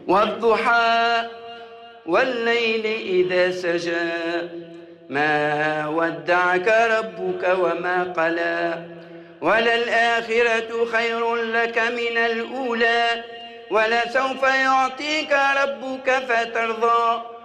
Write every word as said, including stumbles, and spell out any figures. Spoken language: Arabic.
والضحى والليل إذا سجى ما ودعك ربك وما قلى وللآخرة خير لك من الأولى ولسوف يعطيك ربك فترضى